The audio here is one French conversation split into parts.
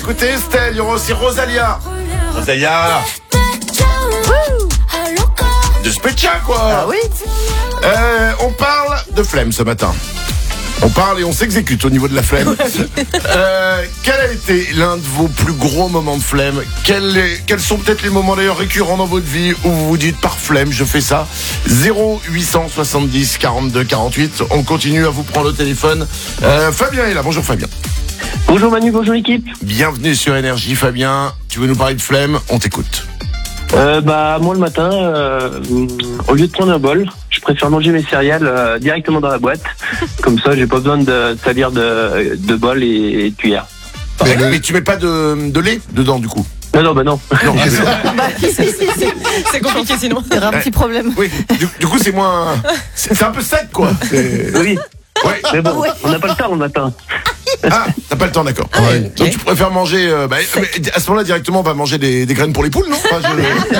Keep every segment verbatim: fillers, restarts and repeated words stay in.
écouter Estelle, il y aura aussi Rosalia. Rosalia de Speccia, quoi. Ah oui. Euh, on parle de flemme ce matin. On parle et on s'exécute au niveau de la flemme. euh, quel a été l'un de vos plus gros moments de flemme? quels, est, quels sont peut-être les moments d'ailleurs récurrents dans votre vie où vous vous dites par flemme je fais ça? Zéro huit cent soixante-dix quarante-deux quarante-huit. On continue à vous prendre au téléphone. Euh, Fabien est là. Bonjour Fabien. Bonjour Manu, bonjour l'équipe. Bienvenue sur Énergie Fabien. Tu veux nous parler de flemme? On t'écoute. Euh, bah moi le matin, euh, au lieu de prendre un bol, je préfère manger mes céréales euh, directement dans la boîte. Comme ça, j'ai pas besoin de salir de, de bol et, et de cuillère. Mais, mais tu mets pas de, de lait dedans du coup? Non, non, bah non. Non, Bah, c'est, c'est, c'est, C'est compliqué sinon. il y aura un petit problème. oui, du, du coup c'est moins... C'est, c'est un peu sec quoi. C'est... Oui, Ouais. mais bon, Ouais. on n'a pas le temps le matin. Ah, t'as pas le temps, d'accord. ouais. Donc tu préfères manger... euh, bah, mais à ce moment-là, directement, on va manger des, des graines pour les poules, non? Enfin, je-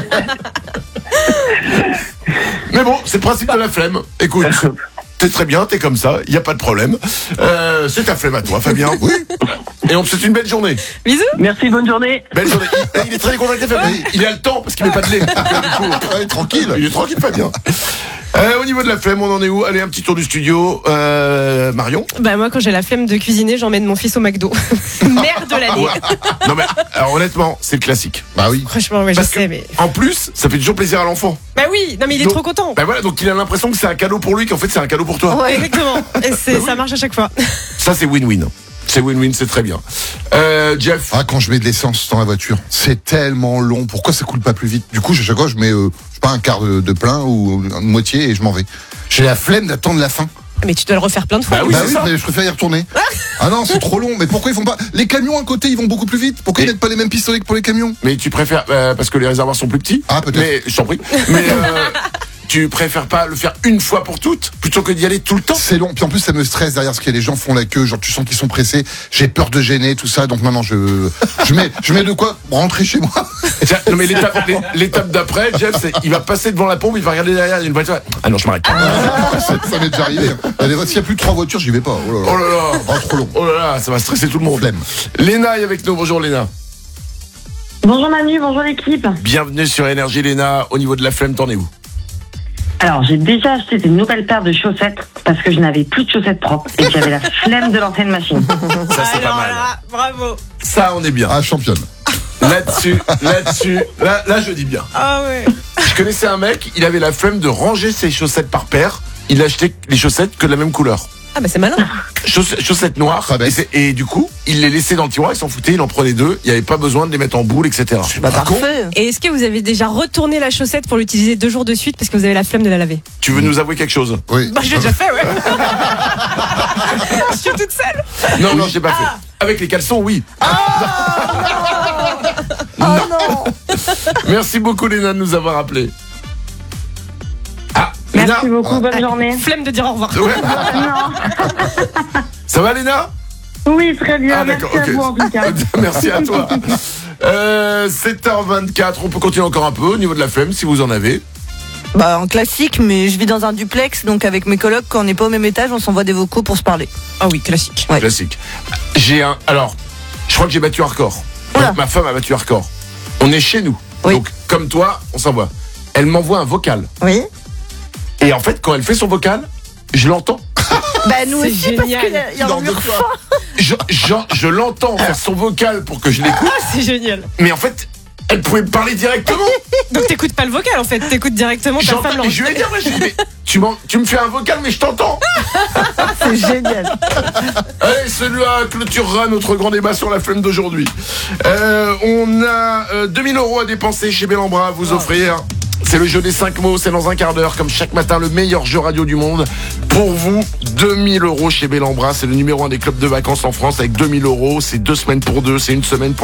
Mais bon, c'est le principe de la flemme. Écoute, t'es très bien, t'es comme ça, y a pas de problème. Euh, c'est ta flemme à toi, Fabien. Oui. Et on te souhaite une belle journée. Bisous. Merci, bonne journée. Belle journée. Il, il est très décontracté, Fabien. Il a le temps parce qu'il met pas de lait. Du coup, ouais, tranquille. Il est tranquille, Fabien. Euh, au niveau de la flemme, on en est où? Allez, un petit tour du studio. Euh, Marion? Bah moi quand j'ai la flemme de cuisiner, j'emmène mon fils au McDo. Merde de l'année. Ouais. Non mais, alors honnêtement, c'est le classique. Bah oui. Franchement, ouais, je Parce sais, que, mais. en plus, ça fait toujours plaisir à l'enfant. Bah oui, non mais il est Donc- trop content. Bah voilà, donc il a l'impression que c'est un cadeau pour lui, qu'en fait c'est un cadeau pour toi. Ouais, exactement. Et c'est, ça marche à chaque fois. Ça c'est win-win. C'est win-win, c'est très bien. Euh, Jeff? Ah, quand je mets de l'essence dans la voiture, c'est tellement long. Pourquoi ça coule pas plus vite? Du coup, à chaque fois, je mets euh, je sais pas un quart de, de plein ou une moitié et je m'en vais. J'ai la flemme d'attendre la fin. Mais tu dois le refaire plein de fois. Bah oui, bah c'est oui, ça. mais je préfère y retourner. Ah non, c'est trop long. Mais pourquoi ils font pas? Les camions à côté, ils vont beaucoup plus vite. Pourquoi Et- ils mettent pas les mêmes pistolets que pour les camions? Mais tu préfères, euh, parce que les réservoirs sont plus petits. Ah, peut-être. Mais, je t'en prie. Mais euh, tu préfères pas le faire une fois pour toutes, plutôt que d'y aller tout le temps? C'est long. Puis en plus, ça me stresse derrière ce qu'il y a. Les gens font la queue. Genre, tu sens qu'ils sont pressés. J'ai peur de gêner, tout ça. Donc maintenant, je, je mets, je mets de quoi rentrer chez moi. Tiens, non mais l'étape, l'é- l'étape d'après, Jeff, c'est, il va passer devant la pompe, il va regarder derrière, il y a une voiture. Ah non, je m'arrête. ça ça m'est déjà arrivé. Il y a des- S'il y a plus de trois voitures, j'y vais pas. Oh là là. Oh là là. Oh, trop long. Oh là là, ça va stresser tout le monde. Flemme. Léna est avec nous. Bonjour Léna. Bonjour Manu, bonjour l'équipe. Bienvenue sur Énergie Léna. Au niveau de la flemme, t'en es où? Alors j'ai déjà acheté des nouvelles paires de chaussettes parce que je n'avais plus de chaussettes propres et que j'avais la flemme de l'ancienne machine. Ça c'est pas Alors mal. là, bravo. Ça on est bien. Ah, championne. Là-dessus, là-dessus, là, là je dis bien. Ah ouais. Je connaissais un mec, il avait la flemme de ranger ses chaussettes par paire. Il achetait les chaussettes que de la même couleur. Ah bah c'est malin. Chauss- chaussettes noires. Pas bête. Et, c'est- et du coup, il les laissait dans le tiroir, il s'en foutait, il en prenait deux. Il n'y avait pas besoin de les mettre en boule, et cetera. Bah, Par contre, parfait. Et est-ce que vous avez déjà retourné la chaussette pour l'utiliser deux jours de suite parce que vous avez la flemme de la laver? tu veux nous avouer quelque chose? Oui. Bah j'ai déjà fait, ouais. Je suis toute seule. Non, non, je l'ai pas fait. Avec les caleçons, oui. Oh non. Merci beaucoup, Léna, de nous avoir appelés. Ah, Léna. Merci beaucoup, bonne journée. Flemme de dire au revoir. Ouais. Non. Ça va, Léna? Oui, très bien, Ah, merci d'accord, à ok. vous en tout cas. Merci à toi. Euh, sept heures vingt-quatre, on peut continuer encore un peu au niveau de la flemme si vous en avez. Bah, en classique, mais je vis dans un duplex, donc avec mes colocs, quand on n'est pas au même étage, on s'envoie des vocaux pour se parler. Ah oui, classique. Ouais. Classique. J'ai un. Alors, je crois que j'ai battu un record. Oula. Ma femme a battu un record. On est chez nous. Oui. Donc, comme toi, on s'envoie. Elle m'envoie un vocal. Oui. Et en fait, quand elle fait son vocal, je l'entends. Bah, nous C'est aussi, parce génial. qu'il y a- il y a un mur fort. Je, je, je l'entends faire son vocal pour que je l'écoute. Ah, c'est génial. Mais en fait, elle pouvait me parler directement. Donc t'écoutes pas le vocal en fait, t'écoutes directement ta J'entends, femme mais je lui ai dit, moi, je lui ai dit, mais tu, m'en- tu me fais un vocal, mais je t'entends. C'est génial. Allez, celui-là clôturera notre grand débat sur la flemme d'aujourd'hui. Euh, on a euh, deux mille euros à dépenser chez Bellambra à vous offrir. C'est le jeu des cinq mots, c'est dans un quart d'heure, comme chaque matin, le meilleur jeu radio du monde. Pour vous, deux mille euros chez Bellambra, c'est le numéro un des clubs de vacances en France avec deux mille euros. C'est deux semaines pour deux, c'est une semaine pour